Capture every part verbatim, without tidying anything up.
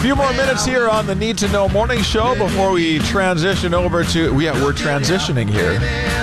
few more minutes here on the Need to Know Morning Show before we transition over to, yeah, we're transitioning here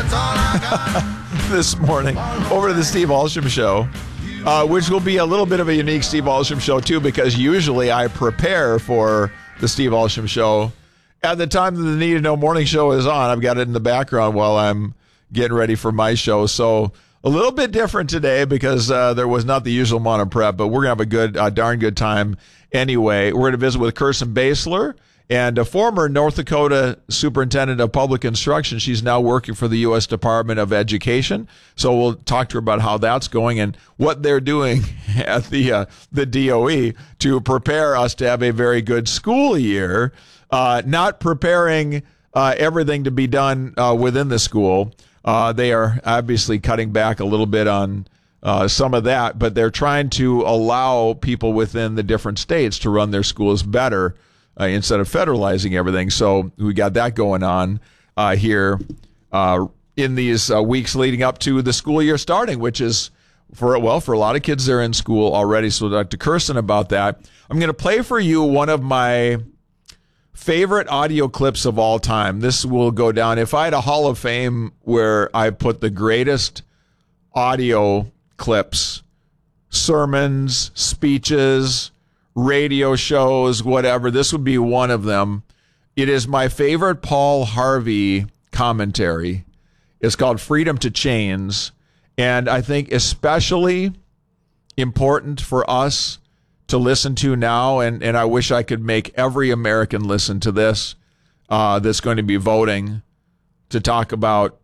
this morning over to the Steve Alsham Show, uh, which will be a little bit of a unique Steve Alsham Show too, because usually I prepare for the Steve Alsham Show at the time that the Need to Know Morning Show is on. I've got it in the background while I'm getting ready for my show. So a little bit different today because uh, there was not the usual amount of prep, but we're going to have a good, uh, darn good time anyway. We're going to visit with Kirsten Basler, and a former North Dakota Superintendent of Public Instruction. She's now working for the U S Department of Education. So we'll talk to her about how that's going and what they're doing at the uh, the D O E to prepare us to have a very good school year, uh, not preparing uh, everything to be done uh, within the school. Uh, they are obviously cutting back a little bit on uh, some of that, but they're trying to allow people within the different states to run their schools better uh, instead of federalizing everything. So we got that going on uh, here uh, in these uh, weeks leading up to the school year starting, which is, for well, for a lot of kids, they're in school already. So talk to Kirsten about that. I'm going to play for you one of my favorite audio clips of all time. This will go down. If I had a Hall of Fame where I put the greatest audio clips, sermons, speeches, radio shows, whatever, this would be one of them. It is my favorite Paul Harvey commentary. It's called Freedom to Chains. And I think especially important for us to listen to now, and, and I wish I could make every American listen to this uh, that's going to be voting to talk about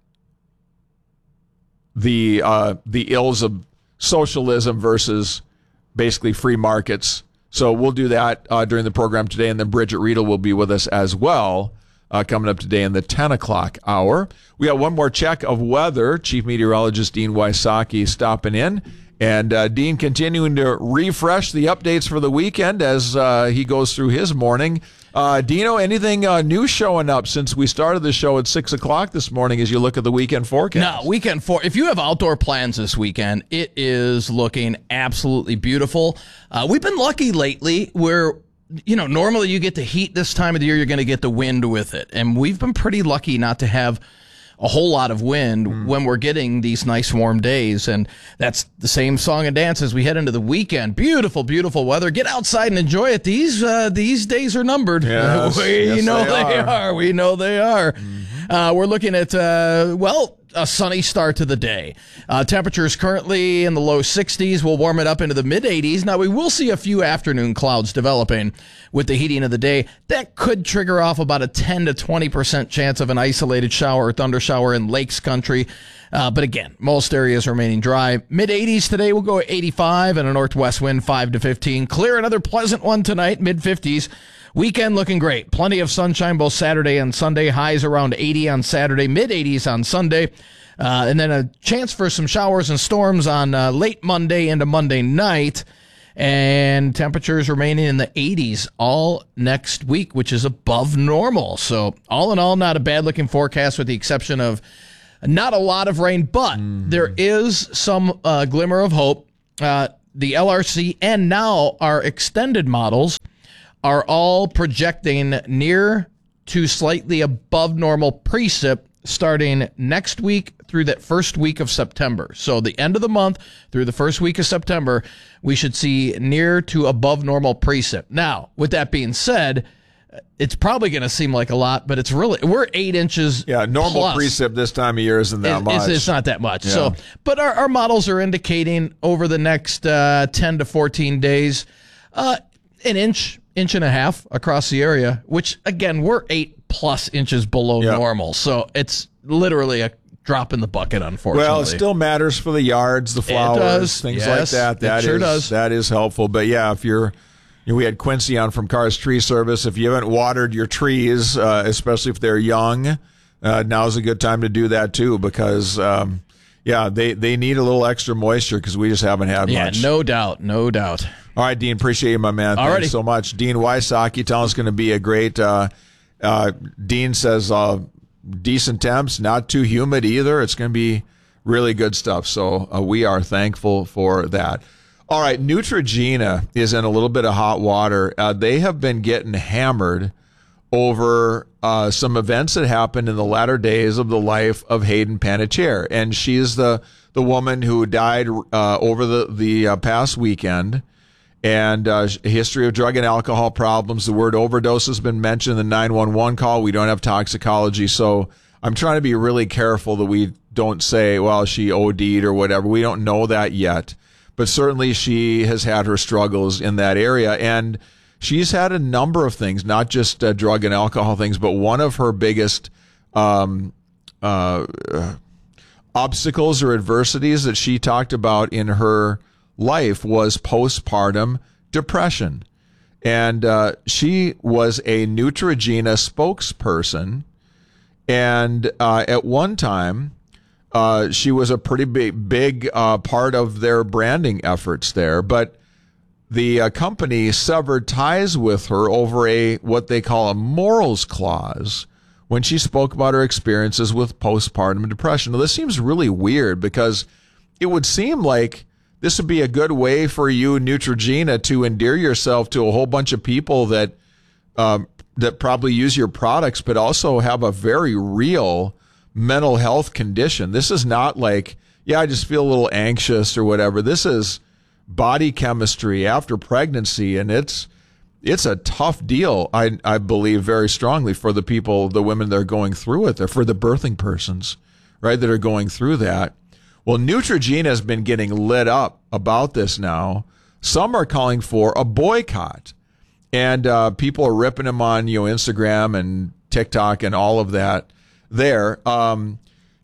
the uh, the ills of socialism versus basically free markets. So we'll do that uh, during the program today, and then Bridget Riedel will be with us as well uh, coming up today in the ten o'clock hour. We got one more check of weather. Chief Meteorologist Dean Wysocki stopping in. And uh, Dean continuing to refresh the updates for the weekend as uh, he goes through his morning. Uh, Dino, anything uh, new showing up since we started the show at six o'clock this morning as you look at the weekend forecast? No, weekend for if you have outdoor plans this weekend, it is looking absolutely beautiful. Uh, we've been lucky lately where, you know, normally you get the heat this time of the year, you're going to get the wind with it. And we've been pretty lucky not to have a whole lot of wind mm. when we're getting these nice warm days. And that's the same song and dance as we head into the weekend. Beautiful, beautiful weather. Get outside and enjoy it. These uh, these days are numbered. Yes, we yes, know they, they are. are. We know they are. Mm-hmm. Uh, we're looking at, uh, well, a sunny start to the day. Uh, temperatures currently in the low sixties. We'll warm it up into the mid eighties. Now, we will see a few afternoon clouds developing with the heating of the day. That could trigger off about a ten to twenty percent chance of an isolated shower or thunder shower in Lakes Country. Uh, but again, most areas remaining dry. mid eighties today, we'll go at eighty-five and a northwest wind five to fifteen. Clear, another pleasant one tonight, mid fifties. Weekend looking great. Plenty of sunshine both Saturday and Sunday. Highs around eighty on Saturday, mid eighties on Sunday. Uh, and then a chance for some showers and storms on uh, late Monday into Monday night. And temperatures remaining in the eighties all next week, which is above normal. So all in all, not a bad looking forecast with the exception of not a lot of rain, but mm. there is some uh, glimmer of hope. Uh, the L R C and now our extended models are all projecting near to slightly above normal precip starting next week through that first week of September. So the end of the month through the first week of September, we should see near to above normal precip. Now, with that being said, it's probably going to seem like a lot, but it's really, we're eight inches. Yeah, normal plus. Precip this time of year isn't that it, much. It's, it's not that much. Yeah. So, but our, our models are indicating over the next uh, ten to fourteen days, uh, an inch, inch and a half across the area, which again, we're eight plus inches below yep. normal. So it's literally a drop in the bucket, unfortunately. Well, it still matters for the yards, the flowers, does. things Yes, like that. That it sure is, does. That is helpful. But yeah, if you're, you know, we had Quincy on from Cars Tree Service. If you haven't watered your trees, uh, especially if they're young, uh, now's a good time to do that too, because, um, yeah, they, they need a little extra moisture because we just haven't had yeah, much. no doubt, no doubt. All right, Dean, appreciate you, my man. Thanks Alrighty. so much. Dean Wysocki telling us it's going to be a great, uh, uh, Dean says, uh, decent temps, not too humid either. It's going to be really good stuff. So uh, we are thankful for that. All right, Neutrogena is in a little bit of hot water. Uh, they have been getting hammered over uh, some events that happened in the latter days of the life of Hayden Panettiere. And she's the, the woman who died uh, over the, the uh, past weekend. And uh, history of drug and alcohol problems. The word overdose has been mentioned in the nine one one call. We don't have toxicology. So I'm trying to be really careful that we don't say, well, she O D'd or whatever. We don't know that yet. But certainly she has had her struggles in that area. And she's had a number of things, not just uh, drug and alcohol things, but one of her biggest um, uh, uh, obstacles or adversities that she talked about in her life was postpartum depression. And uh, she was a Neutrogena spokesperson. And uh, at one time, uh, she was a pretty big, big uh, part of their branding efforts there. But the uh, company severed ties with her over a what they call a morals clause when she spoke about her experiences with postpartum depression. Now, this seems really weird because it would seem like this would be a good way for you, Neutrogena, to endear yourself to a whole bunch of people that um, that probably use your products, but also have a very real mental health condition. This is not like, yeah, I just feel a little anxious or whatever. This is body chemistry after pregnancy, and it's it's a tough deal, I I believe very strongly, for the people, the women that are going through it, or for the birthing persons, right, that are going through that. Well, Neutrogena has been getting lit up about this now. Some are calling for a boycott, and uh, people are ripping them on, you know, Instagram and TikTok and all of that there. Um,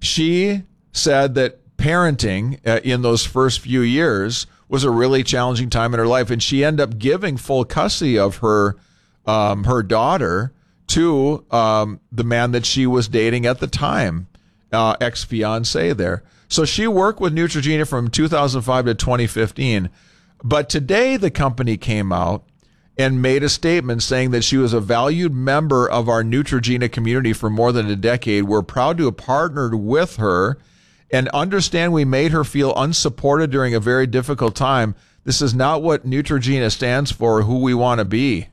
she said that parenting uh, in those first few years was a really challenging time in her life, and she ended up giving full custody of her um, her daughter to um, the man that she was dating at the time, uh, ex-fiance there. So she worked with Neutrogena from two thousand five to twenty fifteen. But today the company came out and made a statement saying that she was a valued member of our Neutrogena community for more than a decade. We're proud to have partnered with her and understand we made her feel unsupported during a very difficult time. This is not what Neutrogena stands for, or who we want to be.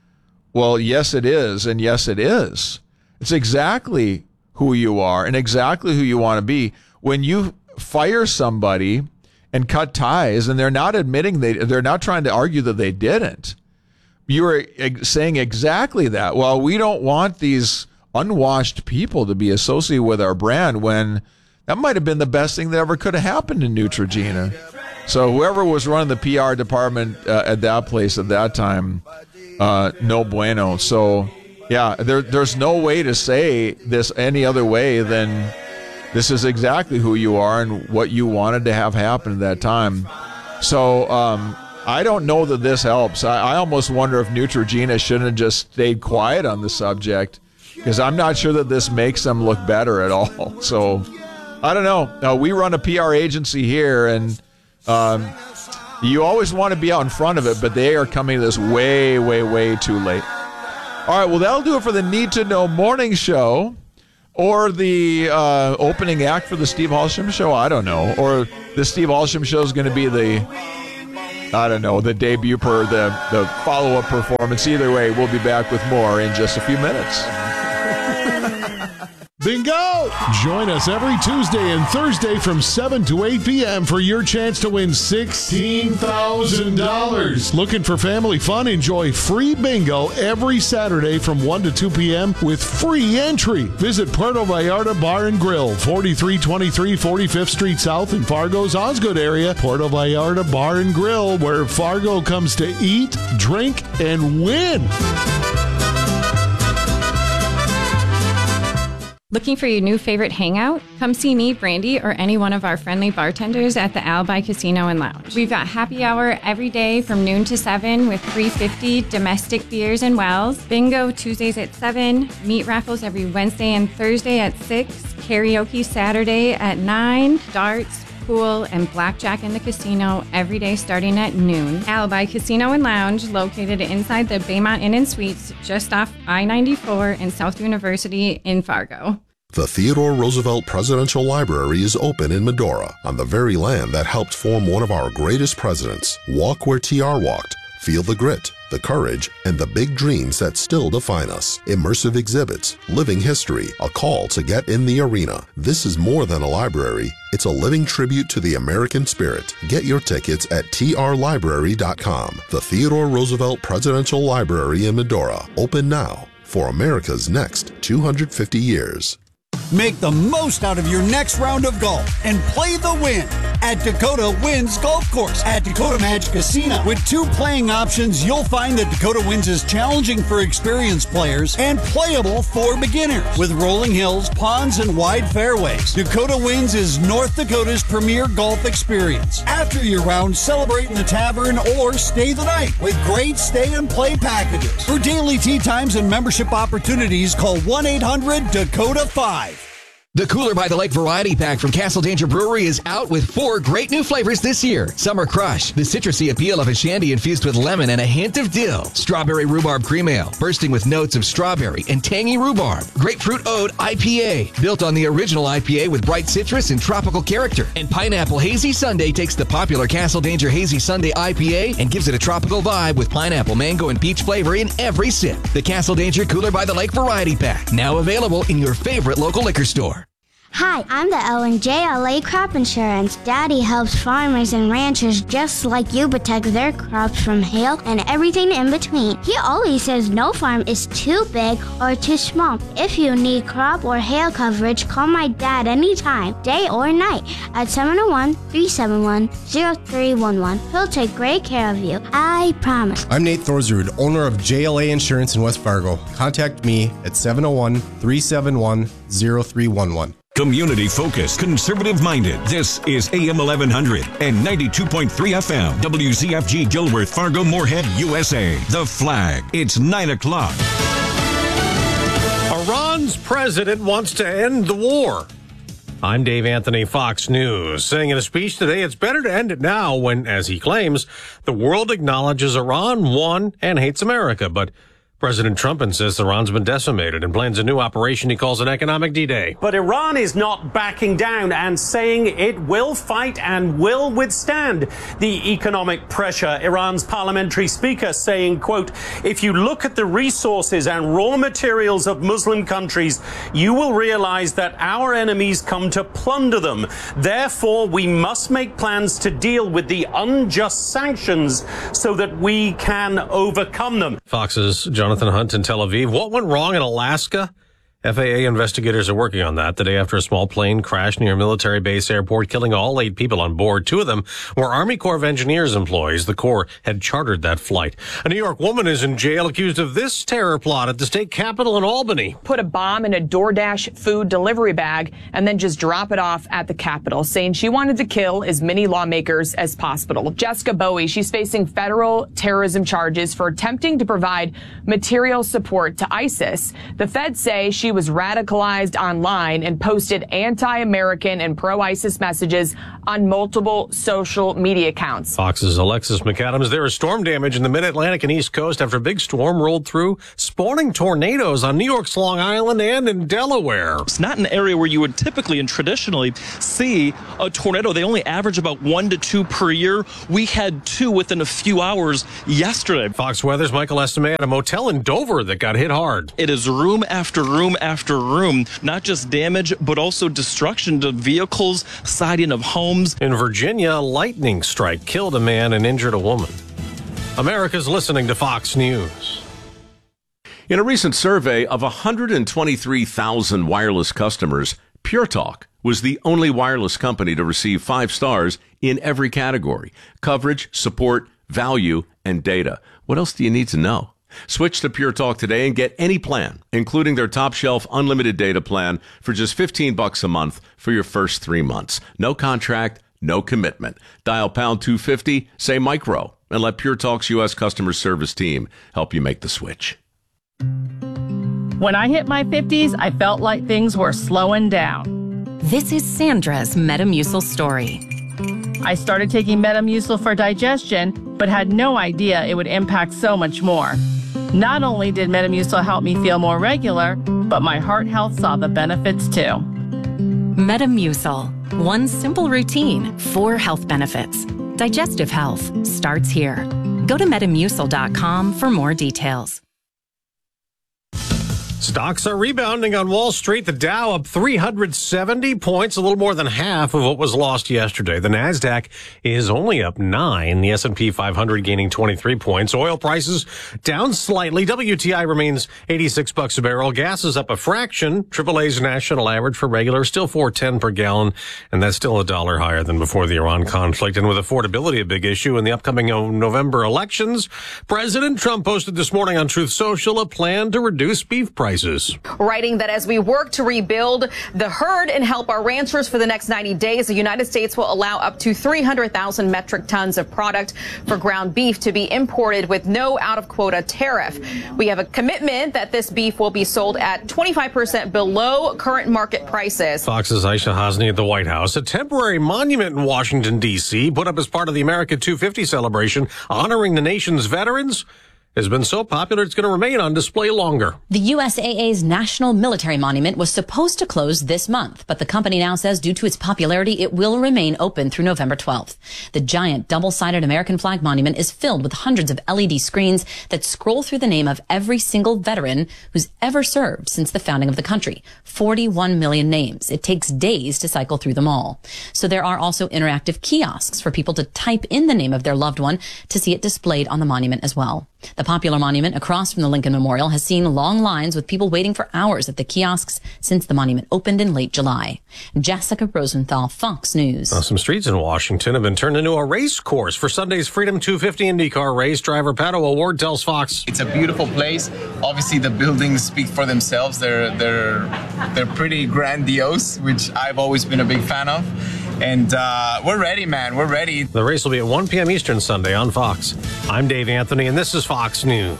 Well, yes, it is, and yes, it is. It's exactly who you are and exactly who you want to be. When you fire somebody and cut ties, and they're not admitting they, they're not trying to argue that they didn't, you're saying exactly that. Well, we don't want these unwashed people to be associated with our brand, when that might have been the best thing that ever could have happened to Neutrogena. So whoever was running the P R department uh, at that place at that time, uh, no bueno. So, yeah, there, there's no way to say this any other way than this is exactly who you are and what you wanted to have happen at that time. So um, I don't know that this helps. I, I almost wonder if Neutrogena shouldn't have just stayed quiet on the subject, because I'm not sure that this makes them look better at all. So I don't know. Uh, we run a P R agency here, and um, you always want to be out in front of it, but they are coming to this way, way, way too late. All right, well, that'll do it for the Need to Know Morning Show, or the uh, opening act for the Steve Halsham Show. I don't know. Or the Steve Halsham Show is going to be the, I don't know, the debut per the, the follow-up performance. Either way, we'll be back with more in just a few minutes. Bingo! Join us every Tuesday and Thursday from seven to eight p.m. for your chance to win sixteen thousand dollars. Looking for family fun? Enjoy free bingo every Saturday from one to two p.m. with free entry. Visit Puerto Vallarta Bar and Grill, forty-three twenty-three forty-fifth Street South in Fargo's Osgood area. Puerto Vallarta Bar and Grill, where Fargo comes to eat, drink, and win. Looking for your new favorite hangout? Come see me, Brandy, or any one of our friendly bartenders at the Alibi Casino and Lounge. We've got happy hour every day from noon to seven with three fifty domestic beers and wells, bingo Tuesdays at seven, meat raffles every Wednesday and Thursday at six, karaoke Saturday at nine, darts, pool, and blackjack in the casino every day starting at noon. Alibi Casino and Lounge, located inside the Baymont Inn and Suites, just off I ninety-four and South University in Fargo. The Theodore Roosevelt Presidential Library is open in Medora, on the very land that helped form one of our greatest presidents. Walk where T R walked. Feel the grit, the courage, and the big dreams that still define us. Immersive exhibits, living history, a call to get in the arena. This is more than a library. It's a living tribute to the American spirit. Get your tickets at T R library dot com. The Theodore Roosevelt Presidential Library in Medora. Open now for America's next two hundred fifty years. Make the most out of your next round of golf and play the win at Dakota Winds Golf Course at Dakota Match Casino. With two playing options, you'll find that Dakota Winds is challenging for experienced players and playable for beginners. With rolling hills, ponds, and wide fairways, Dakota Winds is North Dakota's premier golf experience. After your round, celebrate in the tavern or stay the night with great stay and play packages. For daily tee times and membership opportunities, call one eight hundred Dakota five. The Cooler by the Lake Variety Pack from Castle Danger Brewery is out with four great new flavors this year. Summer Crush, the citrusy appeal of a shandy infused with lemon and a hint of dill. Strawberry Rhubarb Cream Ale, bursting with notes of strawberry and tangy rhubarb. Grapefruit Ode I P A, built on the original I P A with bright citrus and tropical character. And Pineapple Hazy Sundae takes the popular Castle Danger Hazy Sundae I P A and gives it a tropical vibe with pineapple, mango, and peach flavor in every sip. The Castle Danger Cooler by the Lake Variety Pack, now available in your favorite local liquor store. Hi, I'm the Ellen J L A Crop Insurance. Daddy helps farmers and ranchers just like you protect their crops from hail and everything in between. He always says no farm is too big or too small. If you need crop or hail coverage, call my dad anytime, day or night, at seven oh one, three seven one, oh three one one. He'll take great care of you. I promise. I'm Nate Thorsrud, owner of J L A Insurance in West Fargo. Contact me at seven oh one, three seven one, oh three one one. Community-focused, conservative-minded. This is A M eleven hundred and ninety-two point three F M. W Z F G Gilworth, Fargo, Moorhead, U S A. The Flag. It's nine o'clock. Iran's president wants to end the war. I'm Dave Anthony, Fox News, saying in a speech today it's better to end it now when, as he claims, the world acknowledges Iran won and hates America. But President Trump insists Iran's been decimated and plans a new operation he calls an economic D-Day. But Iran is not backing down and saying it will fight and will withstand the economic pressure. Iran's parliamentary speaker saying, quote, if you look at the resources and raw materials of Muslim countries, you will realize that our enemies come to plunder them. Therefore, we must make plans to deal with the unjust sanctions so that we can overcome them. Fox's Jonathan Hunt in Tel Aviv. What went wrong in Alaska? F A A investigators are working on that the day after a small plane crashed near a military base airport, killing all eight people on board. Two of them were Army Corps of Engineers employees. The Corps had chartered that flight. A New York woman is in jail accused of this terror plot at the state capitol in Albany. Put a bomb in a DoorDash food delivery bag and then just drop it off at the Capitol, saying she wanted to kill as many lawmakers as possible. Jessica Bowie, she's facing federal terrorism charges for attempting to provide material support to ISIS. The feds say she was radicalized online and posted anti-American and pro-ISIS messages on multiple social media accounts. Fox's Alexis McAdams. There is storm damage in the mid-Atlantic and East Coast after a big storm rolled through, spawning tornadoes on New York's Long Island and in Delaware. It's not an area where you would typically and traditionally see a tornado. They only average about one to two per year. We had two within a few hours yesterday. Fox Weather's Michael Estime at a motel in Dover that got hit hard. It is room after room after room, not just damage, but also destruction to vehicles, siding of homes. In Virginia, a lightning strike killed a man and injured a woman. America's listening to Fox News. In a recent survey of one hundred twenty-three thousand wireless customers, Pure Talk was the only wireless company to receive five stars in every category: coverage, support, value, and data. What else do you need to know? Switch to Pure Talk today and get any plan, including their top shelf unlimited data plan for just fifteen bucks a month for your first three months. No contract, no commitment. Dial pound two fifty, say micro, and let Pure Talk's U S customer service team help you make the switch. When I hit my fifties, I felt like things were slowing down. This is Sandra's Metamucil story. I started taking Metamucil for digestion, but had no idea it would impact so much more. Not only did Metamucil help me feel more regular, but my heart health saw the benefits too. Metamucil. One simple routine, four health benefits. Digestive health starts here. Go to metamucil dot com for more details. Stocks are rebounding on Wall Street. The Dow up three hundred seventy points, a little more than half of what was lost yesterday. The Nasdaq is only up nine. The S and P five hundred gaining twenty-three points. Oil prices down slightly. W T I remains eighty-six bucks a barrel. Gas is up a fraction. triple A's national average for regular still four ten per gallon, and that's still a dollar higher than before the Iran conflict. And with affordability a big issue in the upcoming November elections, President Trump posted this morning on Truth Social a plan to reduce beef prices. Writing that as we work to rebuild the herd and help our ranchers for the next ninety days, the United States will allow up to three hundred thousand metric tons of product for ground beef to be imported with no out-of-quota tariff. We have a commitment that this beef will be sold at twenty-five percent below current market prices. Fox's Aisha Hasni at the White House. A temporary monument in Washington, D C, put up as part of the America two fifty celebration honoring the nation's veterans, has been so popular it's going to remain on display longer. The U S A A's National Military Monument was supposed to close this month, but the company now says due to its popularity, it will remain open through November twelfth. The giant double-sided American flag monument is filled with hundreds of L E D screens that scroll through the name of every single veteran who's ever served since the founding of the country. forty-one million names. It takes days to cycle through them all. So there are also interactive kiosks for people to type in the name of their loved one to see it displayed on the monument as well. The popular monument across from the Lincoln Memorial has seen long lines with people waiting for hours at the kiosks since the monument opened in late July. Jessica Rosenthal, Fox News. Now, some streets in Washington have been turned into a race course for Sunday's Freedom two fifty IndyCar race. Driver Pato O'Ward tells Fox. It's a beautiful place. Obviously, the buildings speak for themselves. They're, they're, they're pretty grandiose, which I've always been a big fan of. And uh, we're ready, man. We're ready. The race will be at one p.m. Eastern Sunday on Fox. I'm Dave Anthony, and this is Fox News.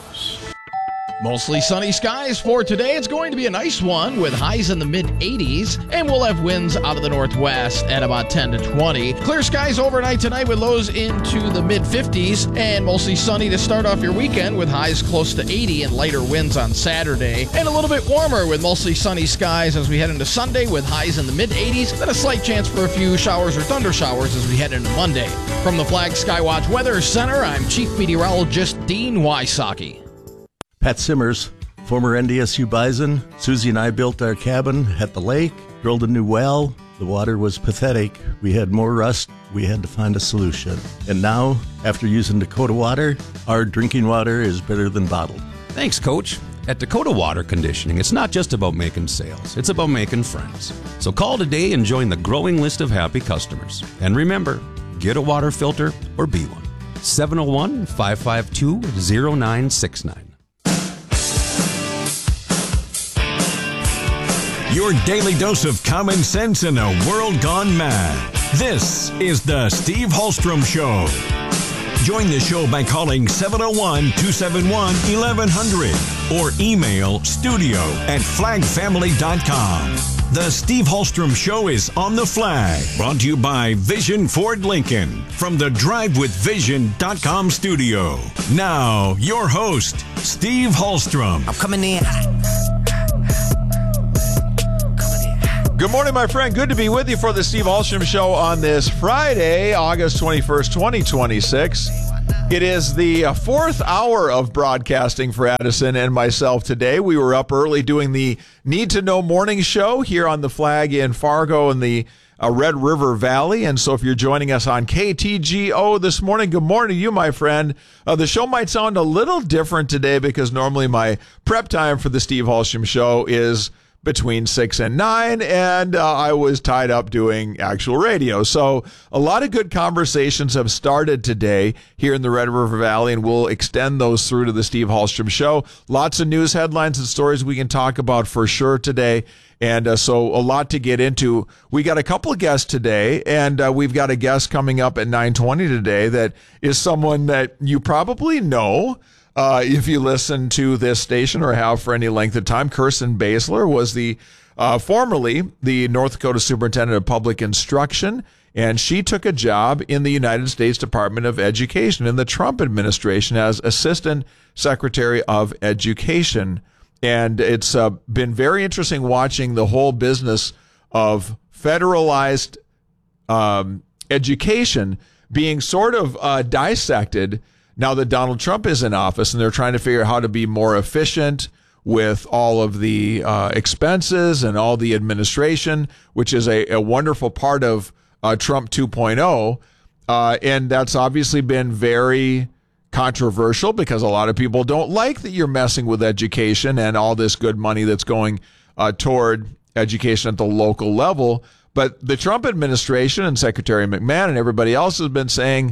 Mostly sunny skies for today. It's going to be a nice one with highs in the mid eighties, and we'll have winds out of the northwest at about ten to twenty. Clear skies overnight tonight with lows into the mid fifties, and mostly sunny to start off your weekend with highs close to eighty and lighter winds on Saturday. And a little bit warmer with mostly sunny skies as we head into Sunday with highs in the mid eighties, then a slight chance for a few showers or thunder showers as we head into Monday. From the Flag Skywatch Weather Center, I'm Chief Meteorologist Dean Wysocki. Pat Simmers, former N D S U Bison. Susie and I built our cabin at the lake, drilled a new well. The water was pathetic. We had more rust. We had to find a solution. And now, after using Dakota Water, our drinking water is better than bottled. Thanks, Coach. At Dakota Water Conditioning, it's not just about making sales. It's about making friends. So call today and join the growing list of happy customers. And remember, get a water filter or be one. seven oh one, five five two, oh nine six nine. Your daily dose of common sense in a world gone mad. This is the Steve Hallstrom Show. Join the show by calling seven oh one, two seven one, eleven hundred or email studio at flag family dot com. The Steve Hallstrom Show is on the Flag, brought to you by Vision Ford Lincoln from the drive with vision dot com studio. Now, your host, Steve Hallstrom. I'm coming in. Good morning, my friend. Good to be with you for the Steve Hallstrom Show on this Friday, August twenty-first, twenty twenty-six. It is the fourth hour of broadcasting for Addison and myself today. We were up early doing the Need to Know Morning Show here on the Flag in Fargo in the uh, Red River Valley. And so if you're joining us on K T G O this morning, good morning to you, my friend. Uh, the show might sound a little different today because normally my prep time for the Steve Hallstrom Show is between six and nine, and uh, I was tied up doing actual radio. So a lot of good conversations have started today here in the Red River Valley, and we'll extend those through to the Steve Hallstrom Show. Lots of news headlines and stories we can talk about for sure today. And uh, so a lot to get into. We got a couple of guests today, and uh, we've got a guest coming up at nine twenty today that is someone that you probably know. Uh, if you listen to this station or have for any length of time, Kirsten Basler was the uh, formerly the North Dakota Superintendent of Public Instruction, and she took a job in the United States Department of Education in the Trump administration as Assistant Secretary of Education. And it's uh, been very interesting watching the whole business of federalized um, education being sort of uh, dissected now that Donald Trump is in office, and they're trying to figure out how to be more efficient with all of the uh, expenses and all the administration, which is a, a wonderful part of uh, Trump two point oh. Uh, and that's obviously been very controversial because a lot of people don't like that you're messing with education and all this good money that's going uh, toward education at the local level. But the Trump administration and Secretary McMahon and everybody else has been saying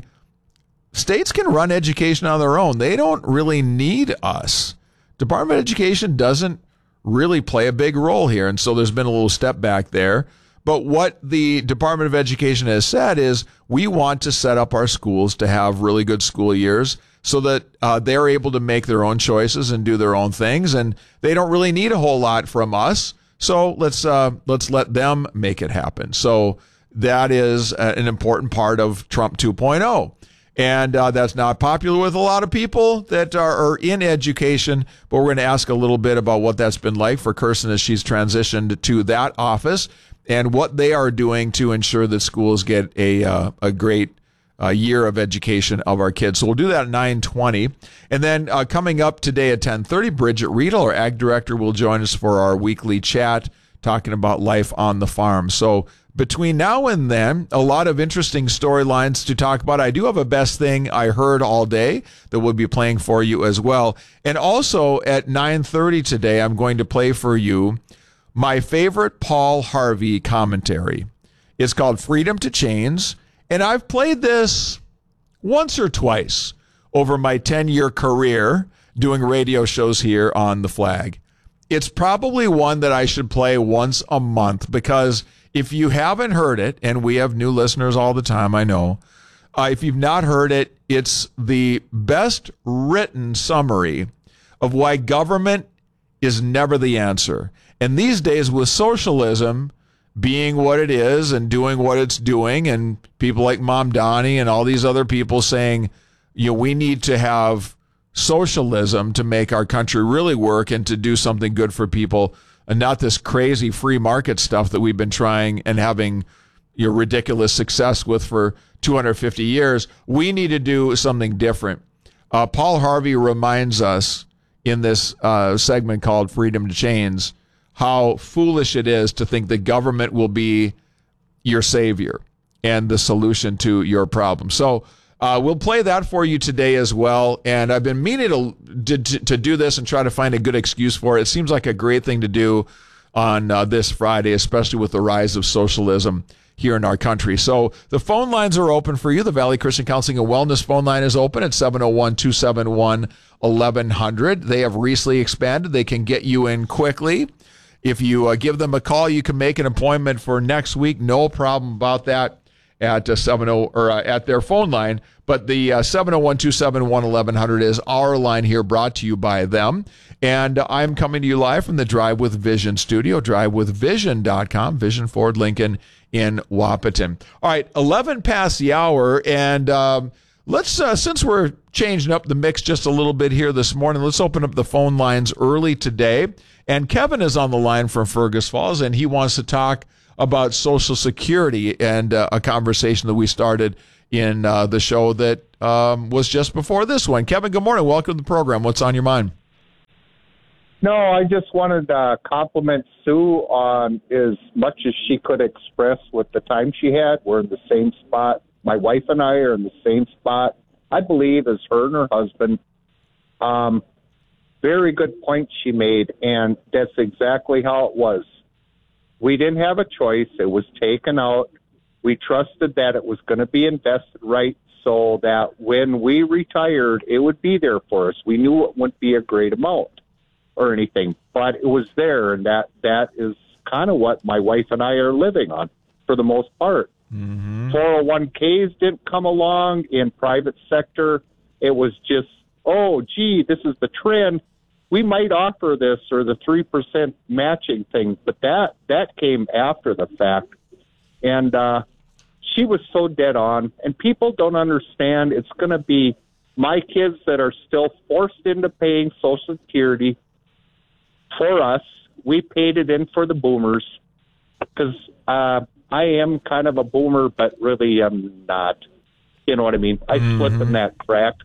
states can run education on their own. They don't really need us. Department of Education doesn't really play a big role here. And so there's been a little step back there. But what the Department of Education has said is we want to set up our schools to have really good school years so that uh, they're able to make their own choices and do their own things. And they don't really need a whole lot from us. So let's uh, let's let them make it happen. So that is an important part of Trump two point oh. And uh, that's not popular with a lot of people that are, are in education. But we're going to ask a little bit about what that's been like for Kirsten as she's transitioned to that office and what they are doing to ensure that schools get a uh, a great uh, year of education of our kids. So we'll do that at nine twenty. And then uh, coming up today at ten thirty, Bridget Riedel, our ag director, will join us for our weekly chat talking about life on the farm. So between now and then, a lot of interesting storylines to talk about. I do have a best thing I heard all day that we'll be playing for you as well. And also at nine thirty today, I'm going to play for you my favorite Paul Harvey commentary. It's called Freedom to Chains, and I've played this once or twice over my ten-year career doing radio shows here on The Flag. It's probably one that I should play once a month because if you haven't heard it, and we have new listeners all the time, I know, uh, if you've not heard it, it's the best written summary of why government is never the answer. And these days with socialism being what it is and doing what it's doing, and people like Mom Donnie and all these other people saying, you know, we need to have socialism to make our country really work and to do something good for people, and not this crazy free market stuff that we've been trying and having you know, ridiculous success with for two hundred fifty years. We need to do something different. Uh, Paul Harvey reminds us in this uh, segment called Freedom to Chains how foolish it is to think the government will be your savior and the solution to your problem. So uh, we'll play that for you today as well. And I've been meaning to, to, to do this and try to find a good excuse for it. It seems like a great thing to do on uh, this Friday, especially with the rise of socialism here in our country. So the phone lines are open for you. The Valley Christian Counseling and Wellness phone line is open at seven oh one, two seven one, eleven hundred. They have recently expanded. They can get you in quickly. If you uh, give them a call, you can make an appointment for next week. No problem about that at uh, seven oh or uh, at their phone line. But the uh, seven oh one, two seven one, eleven hundred is our line here, brought to you by them. And uh, I'm coming to you live from the Drive with Vision studio, drive with vision dot com, Vision Ford Lincoln in Wahpeton. All right, eleven past the hour, and um, let's uh, since we're changing up the mix just a little bit here this morning, let's open up the phone lines early today. And Kevin is on the line from Fergus Falls, and he wants to talk about Social Security and uh, a conversation that we started in uh, the show that um, was just before this one. Kevin, good morning. Welcome to the program. What's on your mind? No, I just wanted to compliment Sue on as much as she could express with the time she had. We're in the same spot. My wife and I are in the same spot, I believe, as her and her husband. Um, very good point she made, and that's exactly how it was. We didn't have a choice. It was taken out. We trusted that it was going to be invested right so that when we retired, it would be there for us. We knew it wouldn't be a great amount or anything, but it was there, and that that is kind of what my wife and I are living on for the most part. Mm-hmm. four oh one k's didn't come along in private sector. It was just, oh, gee, this is the trend. We might offer this or the three percent matching thing, but that, that came after the fact. And uh, she was so dead on, and people don't understand it's going to be my kids that are still forced into paying Social Security for us, we paid it in for the boomers because uh, I am kind of a boomer, but really I'm not. You know what I mean? I mm-hmm. slip in that crack.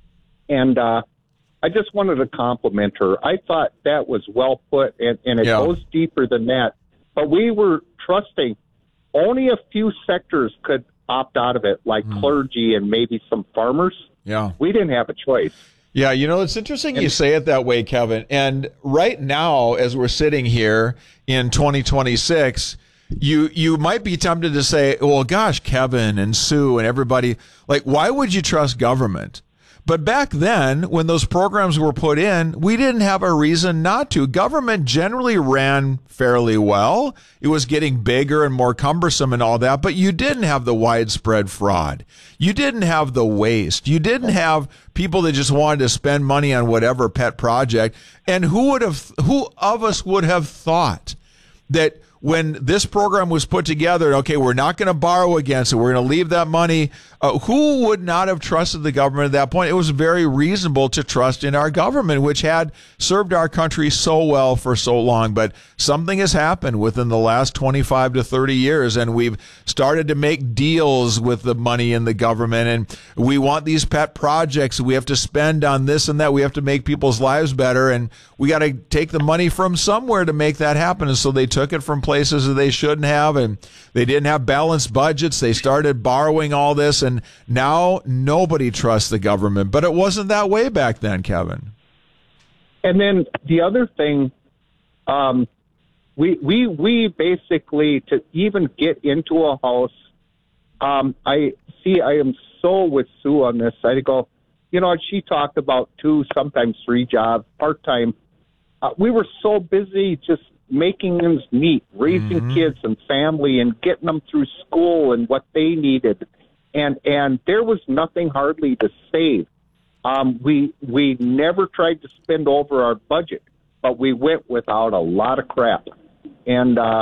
And uh, I just wanted to compliment her. I thought that was well put, and, and it yeah. goes deeper than that. But we were trusting only a few sectors could opt out of it, like mm. clergy and maybe some farmers. Yeah. We didn't have a choice. Yeah, you know, it's interesting and, you say it that way, Kevin. And right now, as we're sitting here in twenty twenty-six, you you might be tempted to say, well, gosh, Kevin and Sue and everybody, like, why would you trust government? But back then, when those programs were put in, we didn't have a reason not to. Government generally ran fairly well. It was getting bigger and more cumbersome and all that, but you didn't have the widespread fraud. You didn't have the waste. You didn't have people that just wanted to spend money on whatever pet project. And who would have, who of us would have thought that when this program was put together, okay, we're not going to borrow against it, we're going to leave that money. Uh, who would not have trusted the government at that point? It was very reasonable to trust in our government, which had served our country so well for so long. But something has happened within the last twenty-five to thirty years, and we've started to make deals with the money in the government. And we want these pet projects. We have to spend on this and that. We have to make people's lives better. And we got to take the money from somewhere to make that happen. And so they took it from places that they shouldn't have, and they didn't have balanced budgets. They started borrowing all this, and now nobody trusts the government. But it wasn't that way back then, Kevin. And then the other thing, um, we we we basically, to even get into a house, um, I see I am so with Sue on this. I go, you know, she talked about two, sometimes three jobs, part-time. Uh, we were so busy just making ends meet, raising mm-hmm. kids and family and getting them through school and what they needed. And and there was nothing hardly to save. Um, we we never tried to spend over our budget, but we went without a lot of crap. And uh,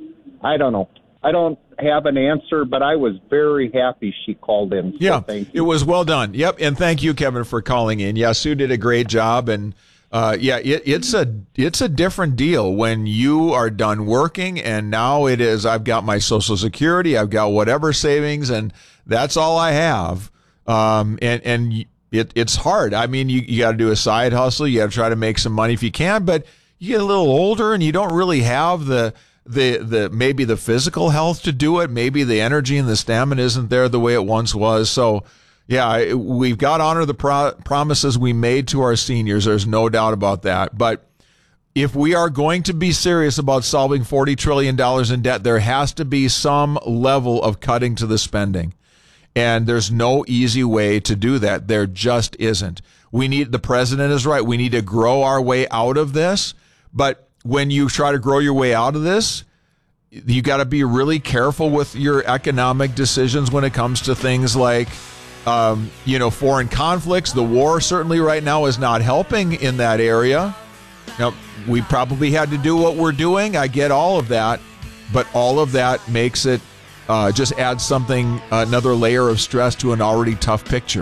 I don't know. I don't have an answer, but I was very happy she called in. So yeah, thank you. It was well done. Yep, and thank you, Kevin, for calling in. Yeah, Sue did a great job, and Uh, yeah, it, it's a it's a different deal when you are done working, and now it is, I've got my Social Security, I've got whatever savings, and that's all I have. Um, and and it it's hard. I mean, you, you got to do a side hustle, you got to try to make some money if you can, but you get a little older and you don't really have the the the maybe the physical health to do it, maybe the energy and the stamina isn't there the way it once was. So yeah, we've got to honor the pro- promises we made to our seniors. There's no doubt about that. But if we are going to be serious about solving forty trillion dollars in debt, there has to be some level of cutting to the spending. And there's no easy way to do that. There just isn't. We need, the president is right, we need to grow our way out of this. But when you try to grow your way out of this, you got to be really careful with your economic decisions when it comes to things like Um, you know, foreign conflicts. The war certainly right now is not helping in that area. Now, we probably had to do what we're doing. I get all of that, but all of that makes it uh, just adds something, another layer of stress to an already tough picture.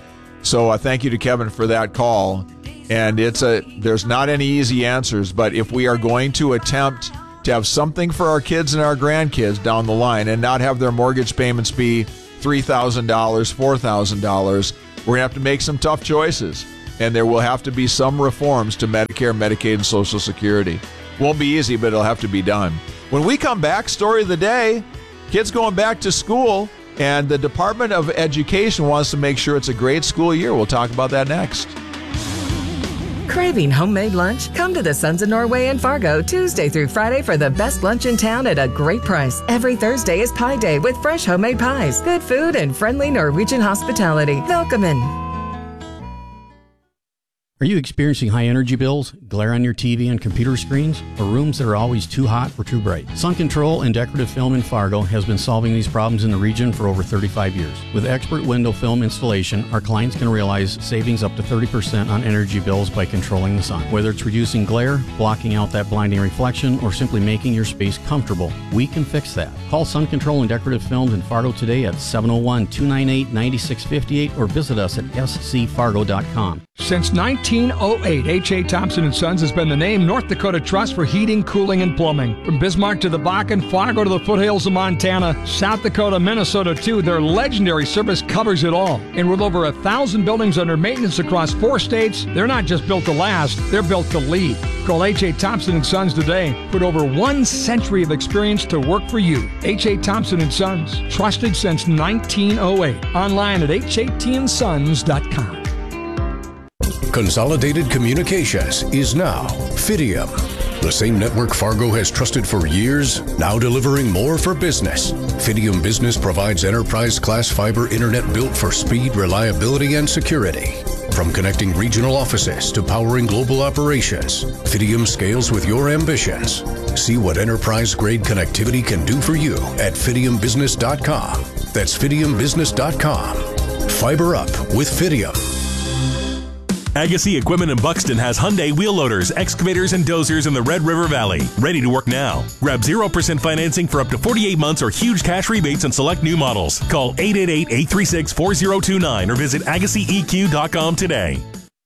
So uh, thank you to Kevin for that call. And it's a there's not any easy answers, but if we are going to attempt to have something for our kids and our grandkids down the line and not have their mortgage payments be three thousand dollars, four thousand dollars, we're going to have to make some tough choices. And there will have to be some reforms to Medicare, Medicaid, and Social Security. Won't be easy, but it'll have to be done. When we come back, story of the day, kids going back to school, and the Department of Education wants to make sure it's a great school year. We'll talk about that next. Craving homemade lunch? Come to the Sons of Norway in Fargo Tuesday through Friday for the best lunch in town at a great price. Every Thursday is Pie Day with fresh homemade pies, good food, and friendly Norwegian hospitality. Welcome in. Are you experiencing high energy bills, glare on your T V and computer screens, or rooms that are always too hot or too bright? Sun Control and Decorative Film in Fargo has been solving these problems in the region for over thirty-five years. With expert window film installation, our clients can realize savings up to thirty percent on energy bills by controlling the sun. Whether it's reducing glare, blocking out that blinding reflection, or simply making your space comfortable, we can fix that. Call Sun Control and Decorative Films in Fargo today at seven oh one, two nine eight, nine six five eight or visit us at s c fargo dot com. Since nineteen oh eight, H A. Thompson and Sons has been the name North Dakota Trust for heating, cooling, and plumbing. From Bismarck to the Bakken, Fargo to the foothills of Montana, South Dakota, Minnesota too, their legendary service covers it all. And with over a thousand buildings under maintenance across four states, they're not just built to last, they're built to lead. Call H A. Thompson and Sons today. Put over one century of experience to work for you. H A. Thompson and Sons, trusted since nineteen oh eight. Online at h a t and sons dot com. Consolidated Communications is now Fidium. The same network Fargo has trusted for years, now delivering more for business. Fidium Business provides enterprise-class fiber internet built for speed, reliability, and security. From connecting regional offices to powering global operations, Fidium scales with your ambitions. See what enterprise-grade connectivity can do for you at fidium business dot com. That's fidium business dot com. Fiber up with Fidium. Agassi Equipment in Buxton has Hyundai wheel loaders, excavators, and dozers in the Red River Valley. Ready to work now. Grab zero percent financing for up to forty-eight months or huge cash rebates on select new models. Call eight eight eight, eight three six, four zero two nine or visit agassi e q dot com today.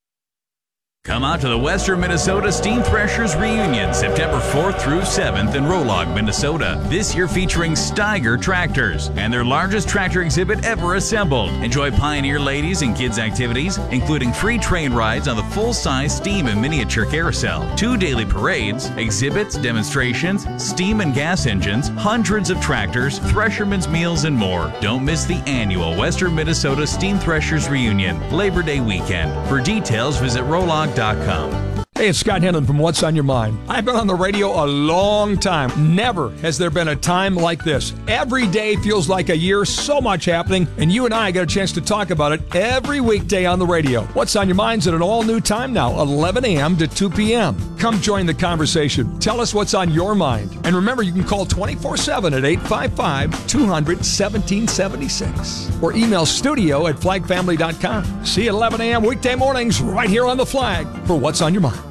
Come out to the Western Minnesota Steam Threshers Reunion, September fourth through seventh in Rolog, Minnesota. This year featuring Steiger tractors and their largest tractor exhibit ever assembled. Enjoy Pioneer ladies and kids activities, including free train rides on the full-size steam and miniature carousel, two daily parades, exhibits, demonstrations, steam and gas engines, hundreds of tractors, threshermen's meals, and more. Don't miss the annual Western Minnesota Steam Threshers Reunion, Labor Day weekend. For details, visit Rolog dot com. Hey, it's Scott Henlon from What's on Your Mind. I've been on the radio a long time. Never has there been a time like this. Every day feels like a year, so much happening, and you and I get a chance to talk about it every weekday on the radio. What's on Your Mind's at an all-new time now, eleven a.m. to two p.m. Come join the conversation. Tell us what's on your mind. And remember, you can call twenty-four seven at eight five five, two hundred, one seven seven six or email studio at flag family dot com. See you at eleven a.m. weekday mornings right here on The Flag for What's on Your Mind.